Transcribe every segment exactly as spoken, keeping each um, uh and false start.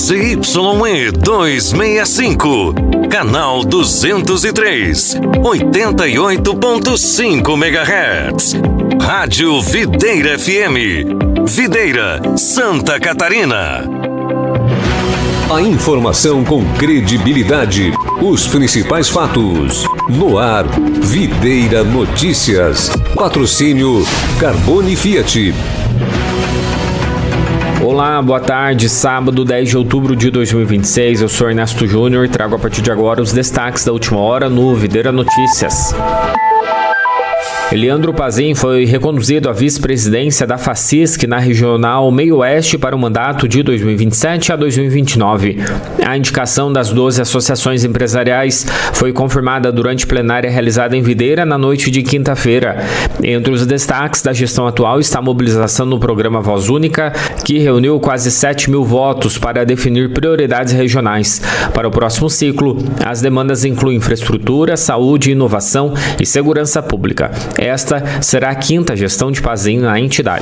Z Y E duzentos e sessenta e cinco, canal duzentos e três, oitenta e oito ponto cinco megahertz. Rádio Videira F M, Videira, Santa Catarina. A informação com credibilidade, os principais fatos. No ar, Videira Notícias. Patrocínio Carbone Fiat. Olá, boa tarde. Sábado, dez de outubro de dois mil e vinte e seis. Eu sou Ernesto Júnior e trago a partir de agora os destaques da última hora no Videira Notícias. Leandro Pazin foi reconduzido à vice-presidência da FACISC na Regional Meio-Oeste para o mandato de dois mil e vinte e sete a dois mil e vinte e nove. A indicação das doze associações empresariais foi confirmada durante plenária realizada em Videira na noite de quinta-feira. Entre os destaques da gestão atual está a mobilização no programa Voz Única, que reuniu quase sete mil votos para definir prioridades regionais. Para o próximo ciclo, as demandas incluem infraestrutura, saúde, inovação e segurança pública. Esta será a quinta gestão de Pazin na entidade.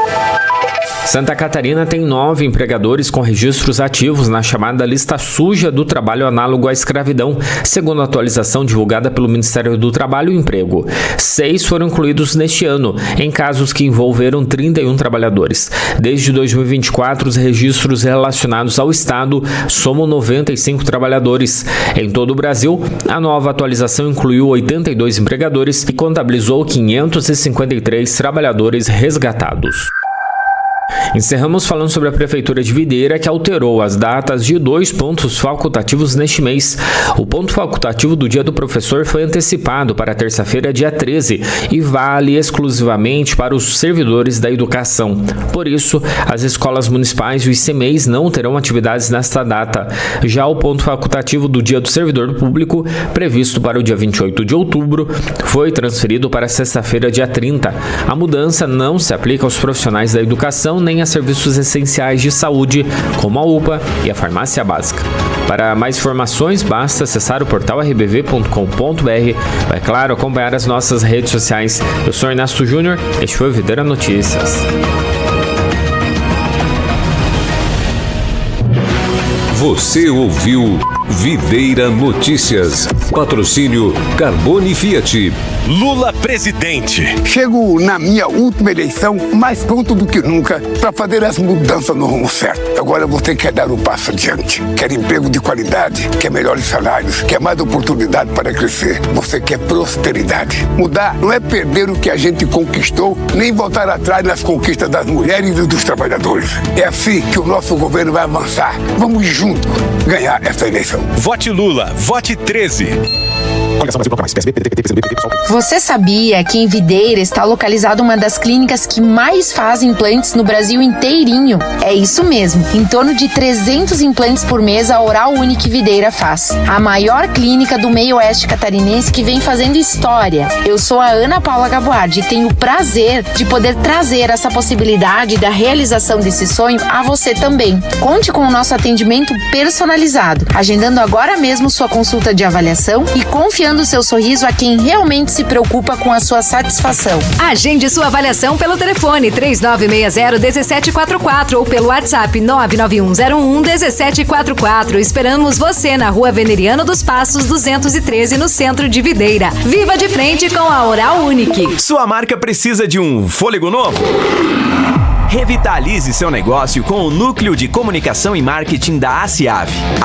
Santa Catarina tem nove empregadores com registros ativos na chamada lista suja do trabalho análogo à escravidão, segundo a atualização divulgada pelo Ministério do Trabalho e Emprego. Seis foram incluídos neste ano, em casos que envolveram trinta e um trabalhadores. Desde dois mil e vinte e quatro, os registros relacionados ao Estado somam noventa e cinco trabalhadores. Em todo o Brasil, a nova atualização incluiu oitenta e dois empregadores e contabilizou quinhentos e cinquenta e três trabalhadores resgatados. Encerramos falando sobre a Prefeitura de Videira, que alterou as datas de dois pontos facultativos neste mês. O ponto facultativo do Dia do Professor foi antecipado para terça-feira, dia treze, e vale exclusivamente para os servidores da educação. Por isso, as escolas municipais e os C M E Is não terão atividades nesta data. Já o ponto facultativo do Dia do Servidor Público, previsto para o dia vinte e oito de outubro, foi transferido para sexta-feira, dia trinta. A mudança não se aplica aos profissionais da educação nem a serviços essenciais de saúde, como a U P A e a farmácia básica. Para mais informações, basta acessar o portal r b v ponto com ponto b r. Vai, claro, acompanhar as nossas redes sociais. Eu sou Ernesto Júnior, este foi o Videira Notícias. Você ouviu Videira Notícias. Patrocínio Carbone Fiat. Lula presidente. Chego na minha última eleição mais pronto do que nunca para fazer as mudanças no rumo certo. Agora você quer dar um passo adiante. Quer emprego de qualidade, quer melhores salários, quer mais oportunidade para crescer. Você quer prosperidade. Mudar não é perder o que a gente conquistou, nem voltar atrás nas conquistas das mulheres e dos trabalhadores. É assim que o nosso governo vai avançar. Vamos juntos ganhar essa eleição. Vote Lula, vote treze. Você sabia que em Videira está localizada uma das clínicas que mais faz implantes no Brasil inteirinho? É isso mesmo, em torno de trezentos implantes por mês a Oral Unique Videira faz. A maior clínica do meio-oeste catarinense que vem fazendo história. Eu sou a Ana Paula Gaboardi e tenho o prazer de poder trazer essa possibilidade da realização desse sonho a você também. Conte com o nosso atendimento personalizado, agendando agora mesmo sua consulta de avaliação e confiando o seu sorriso a quem realmente se preocupa com a sua satisfação. Agende sua avaliação pelo telefone três nove seis zero um sete quatro quatro ou pelo WhatsApp nove nove um zero um um sete quatro quatro. Esperamos você na Rua Veneriano dos Passos duzentos e treze, no centro de Videira. Viva de frente com a Oral Unique. Sua marca precisa de um fôlego novo? Revitalize seu negócio com o Núcleo de Comunicação e Marketing da ACIAV.